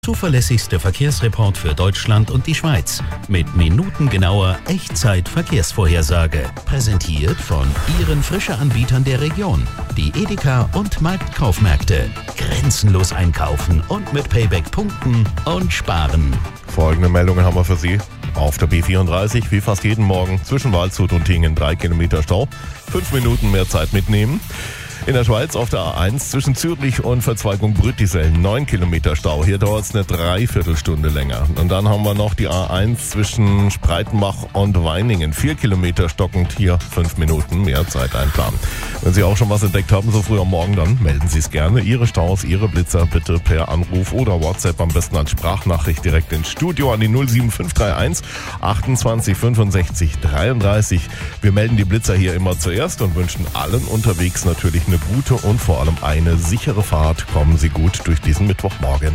Zuverlässigste Verkehrsreport für Deutschland und die Schweiz mit minutengenauer Echtzeit-Verkehrsvorhersage. Präsentiert von Ihren Frische-Anbietern der Region. Die Edeka und Marktkaufmärkte. Grenzenlos einkaufen und mit Payback punkten und sparen. Folgende Meldungen haben wir für Sie. Auf der B34, wie fast jeden Morgen, zwischen Waldshut und Tingen 3 Kilometer Stau. 5 Minuten mehr Zeit mitnehmen. In der Schweiz auf der A1 zwischen Zürich und Verzweigung Brüttisel 9 Kilometer Stau. Hier dauert es eine Dreiviertelstunde länger. Und dann haben wir noch die A1 zwischen Spreitenbach und Weiningen. 4 Kilometer stockend, hier 5 Minuten mehr Zeit einplanen. Wenn Sie auch schon was entdeckt haben, so früh am Morgen, dann melden Sie es gerne. Ihre Staus, Ihre Blitzer bitte per Anruf oder WhatsApp, am besten als Sprachnachricht direkt ins Studio an die 07531 28 65 33. Wir melden die Blitzer hier immer zuerst und wünschen allen unterwegs natürlich eine gute und vor allem eine sichere Fahrt. Kommen Sie gut durch diesen Mittwochmorgen.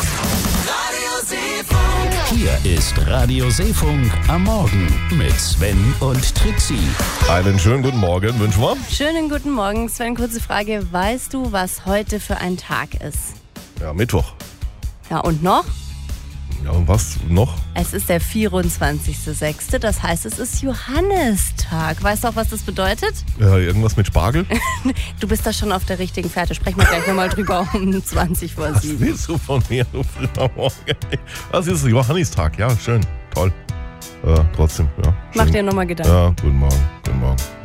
Hier ist Radio Seefunk am Morgen mit Sven und Trixie. Einen schönen guten Morgen wünschen wir. Schönen guten Morgen. Sven, kurze Frage. Weißt du, was heute für ein Tag ist? Ja, Mittwoch. Ja, und noch? Ja, und was noch? Es ist der 24.06. Das heißt, es ist Johannistag. Weißt du auch, was das bedeutet? Irgendwas mit Spargel? Du bist da schon auf der richtigen Fährte. Sprechen wir gleich nochmal drüber um 20 vor 7. Was willst du von mir, du früh am Morgen? Was ist Johannistag? Ja, schön, toll. Trotzdem, ja. Mach dir nochmal Gedanken. Ja, guten Morgen.